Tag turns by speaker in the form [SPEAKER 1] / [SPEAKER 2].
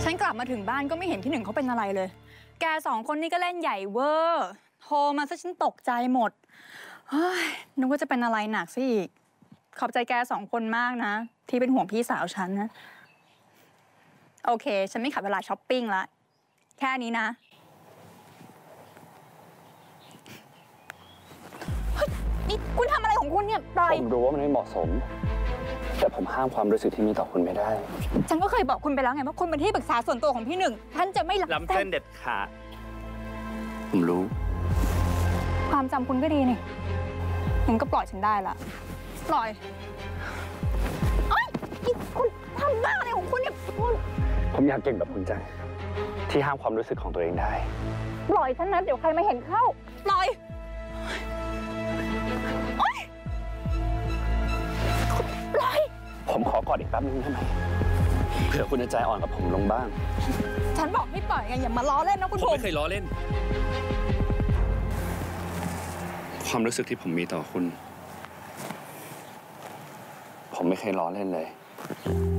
[SPEAKER 1] ฉันกลับมาถึงบ้านก็ไม่เห็นพี่หนึ่งเขาเป็นอะไรเลยแก2 คนนี่ก็เล่นใหญ่เวอร์โทรมาซะฉันตกใจหมดเฮ้ยนึกว่าจะเป็นอะไรหนักซะอีกขอบใจแก2 คนมากนะที่เป็นห่วงพี่สาวฉันนะโอเคฉันไม่ขัดเวลาช้อปปิ้งละแค่นี้นะเฮ้ยนี่คุณทำอะไรของคุณเนี่ยปล่อย
[SPEAKER 2] ผมรู้ว่ามันไม่เหมาะสมแต่ผมห้ามความรู้สึกที่มีต่อคุณไม่ได้
[SPEAKER 1] ฉันก็เคยบอกคุณไปแล้วไงว่าคุณเป็นที่ปรึกษาส่วนตัวของพี่หนึ่งท่านจะไม่ล้
[SPEAKER 2] ำเส้นเด็ดขาดผมรู้
[SPEAKER 1] ความจำคุณก็ดีนี่งั้นก็ปล่อยฉันได้ละปล่อยเอ้ยคุณทำบ้าอะไรของคุณเนี่ย
[SPEAKER 2] ผมอยากเก่งแบบคุณจังที่ห้ามความรู้สึกของตัวเองได้
[SPEAKER 1] ปล่อยฉันนะเดี๋ยวใครมาเห็นเข้าปล่อยปล่อย
[SPEAKER 2] ผมขอกอดอีกแป๊บนึงได้ไหมเผื่อคุณจะใจอ่อนกับผมลงบ้าง
[SPEAKER 1] ฉันบอกให้ปล่อยไงอย่ามาล้อเล่นนะคุณ
[SPEAKER 2] ผมไม่เคยล้อเล่นความรู้สึกที่ผมมีต่อคุณผมไม่เคยล้อเล่นเลย